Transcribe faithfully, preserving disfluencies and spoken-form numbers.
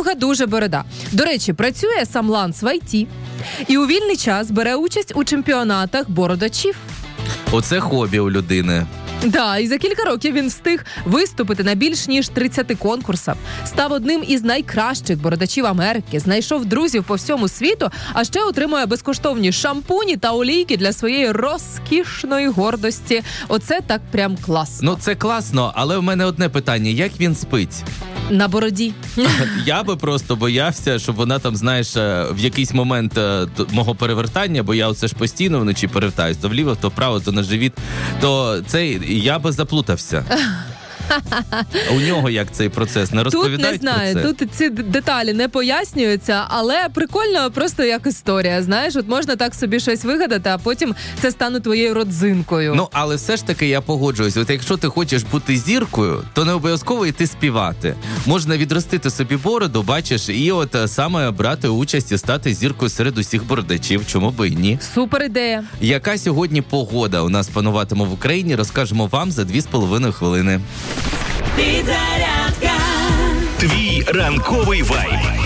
друга дуже борода. До речі, працює сам Ланс в ай ті і у вільний час бере участь у чемпіонатах бородачів. Оце хобі у людини. Да, і за кілька років він встиг виступити на більш ніж тридцяти конкурсах, став одним із найкращих бородачів Америки, знайшов друзів по всьому світу, а ще отримує безкоштовні шампуні та олійки для своєї розкішної гордості. Оце так прям класно. Ну, це класно, але в мене одне питання. Як він спить? На бороді. Я би просто боявся, щоб вона там, знаєш, в якийсь момент мого перевертання, бо я оце ж постійно вночі перевертаюсь, то вліво, то вправо, то на живіт, то цей, я би заплутався. У нього як цей процес? Не розповідають про це? Тут не знаю, тут ці деталі не пояснюються, але прикольно просто як історія, знаєш, от можна так собі щось вигадати, а потім це стане твоєю родзинкою. Ну, але все ж таки я погоджуюсь, от якщо ти хочеш бути зіркою, то не обов'язково йти співати. Можна відростити собі бороду, бачиш, і от саме брати участь і стати зіркою серед усіх бородачів, чому би і ні. Супер ідея. Яка сьогодні погода у нас пануватиме в Україні, розкажемо вам за дві з половиною хвилини. Підзарядка. Твій ранковий вайб.